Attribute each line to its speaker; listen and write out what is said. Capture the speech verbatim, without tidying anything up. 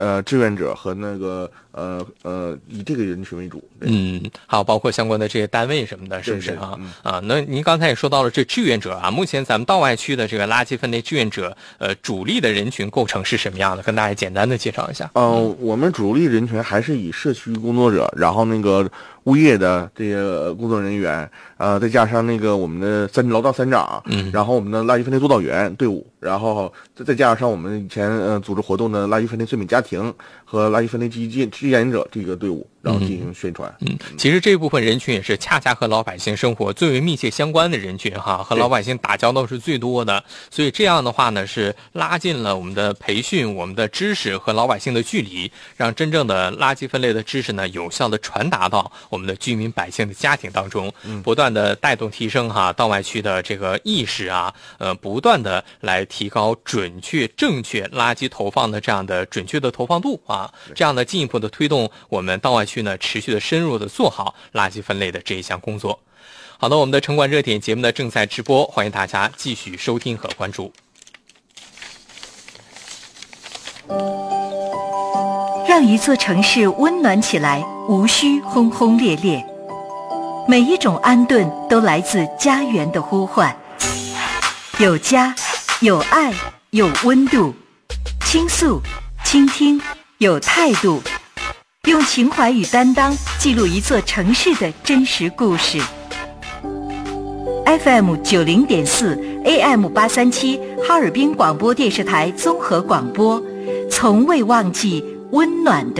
Speaker 1: 呃志愿者和那个呃呃以这个人群为主。
Speaker 2: 嗯，好，包括相关的这些单位什么的，是不是啊？嗯、啊，那您刚才也说到了这志愿者啊，目前咱们道外区的这个垃圾分类志愿者，呃，主力的人群构成是什么样的？跟大家简单的介绍一下。
Speaker 1: 嗯、呃，我们主力人群还是以社区工作者，然后那个物业的这些工作人员，呃，再加上那个我们的三劳动三长，
Speaker 2: 嗯，
Speaker 1: 然后我们的垃圾分类督导员队伍，然后再再加上我们以前呃组织活动的垃圾分类最美家庭和垃圾分类志愿志愿者这个队伍，然后进行宣传。
Speaker 2: 嗯，嗯其实这部分人群也是恰恰和老百姓生活最为密切相关的人群哈，和老百姓打交道是最多的，所以这样的话呢，是拉近了我们的培训、我们的知识和老百姓的距离，让真正的垃圾分类的知识呢，有效的传达到我们的居民百姓的家庭当中，不断的带动提升哈道外区的这个意识啊，呃，不断的来提高准确正确垃圾投放的这样的准确的投放度啊，这样的进一步的推动我们道外区呢持续的深入的做好垃圾分类的这一项工作。好的，我们的城管热点节目呢正在直播，欢迎大家继续收听和关注。
Speaker 3: 让一座城市温暖起来，无需轰轰烈烈。每一种安顿都来自家园的呼唤，有家，有爱，有温度，倾诉，倾听，有态度，用情怀与担当记录一座城市的真实故事。F M 九零点四 A M 八三七哈尔滨广播电视台综合广播，从未忘记温暖的